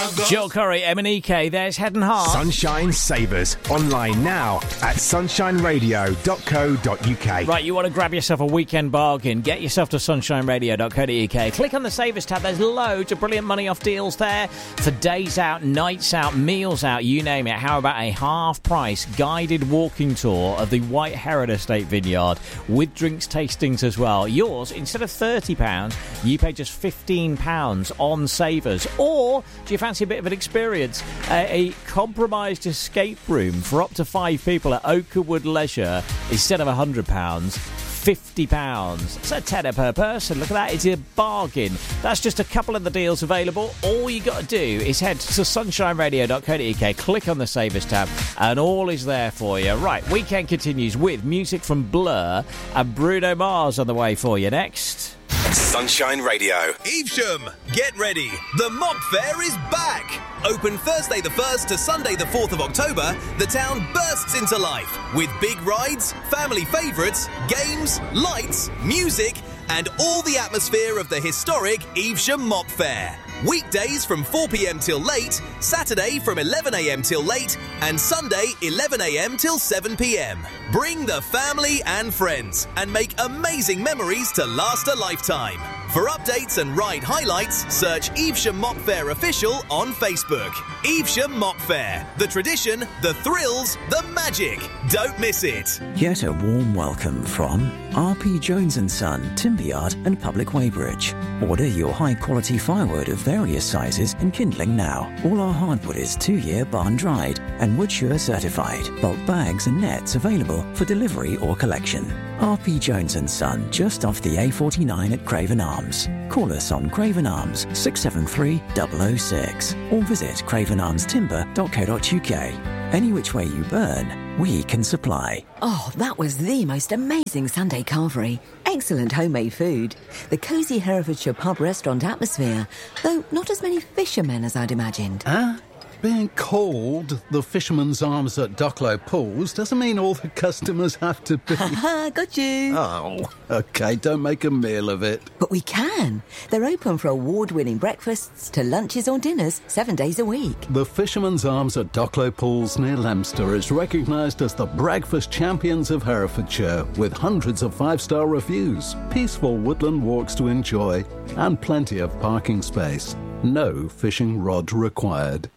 Jill Curry, Emanike, there's Head and Heart. Sunshine Savers, online now at sunshineradio.co.uk. Right, you want to grab yourself a weekend bargain, get yourself to sunshineradio.co.uk. Click on the Savers tab, there's loads of brilliant money off deals there for days out, nights out, meals out, you name it. How about a half-price guided walking tour of the White Herod Estate Vineyard with drinks tastings as well? Yours, instead of £30, you pay just £15 on Savers. Or do you fancy a bit of an experience? A compromised escape room for up to 5 people at Oakerwood Leisure, instead of £100, £50. It's a tenner per person. Look at that. It's a bargain. That's just a couple of the deals available. All you got to do is head to sunshineradio.co.uk, click on the Savers tab, and all is there for you. Right, weekend continues with music from Blur and Bruno Mars on the way for you next. Sunshine Radio. Evesham, get ready. The Mop Fair is back. Open Thursday the 1st to Sunday the 4th of October, the town bursts into life with big rides, family favourites, games, lights, music, and all the atmosphere of the historic Evesham Mop Fair. Weekdays from 4 p.m. till late, Saturday from 11 a.m. till late, and Sunday 11 a.m. till 7 p.m. Bring the family and friends and make amazing memories to last a lifetime. For updates and ride highlights, search Evesham Mop Fair Official on Facebook. Evesham Mop Fair. The tradition, the thrills, the magic. Don't miss it. Get a warm welcome from R.P. Jones & Son, Timberyard and Public Weybridge. Order your high-quality firewood of various sizes and kindling now. All our hardwood is 2-year barn-dried and Woodsure certified. Bulk bags and nets available for delivery or collection. R.P. Jones & Son, just off the A49 at Craven Arms. Call us on Craven Arms 673 006 or visit cravenarmstimber.co.uk. Any which way you burn, we can supply. Oh, that was the most amazing Sunday carvery. Excellent homemade food. The cosy Herefordshire pub restaurant atmosphere, though not as many fishermen as I'd imagined. Huh? Being called the Fisherman's Arms at Ducklow Pools doesn't mean all the customers have to be... Ha, got you. Oh, OK, don't make a meal of it. But we can. They're open for award-winning breakfasts to lunches or dinners 7 days a week. The Fisherman's Arms at Ducklow Pools near Leominster is recognised as the breakfast champions of Herefordshire, with hundreds of 5-star reviews, peaceful woodland walks to enjoy, and plenty of parking space. No fishing rod required.